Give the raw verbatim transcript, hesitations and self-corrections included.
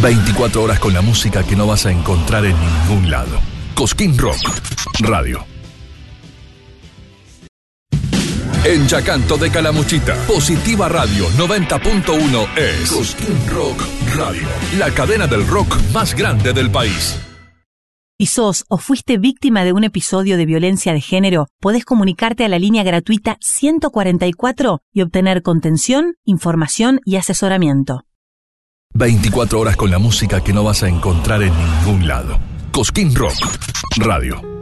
veinticuatro horas con la música que no vas a encontrar en ningún lado. Cosquín Rock Radio. En Yacanto de Calamuchita, Positiva Radio noventa punto uno es Cosquín Rock Radio, la cadena del rock más grande del país. Si sos o fuiste víctima de un episodio de violencia de género, podés comunicarte a la línea gratuita ciento cuarenta y cuatro y obtener contención, información y asesoramiento. veinticuatro horas con la música que no vas a encontrar en ningún lado. Cosquín Rock Radio.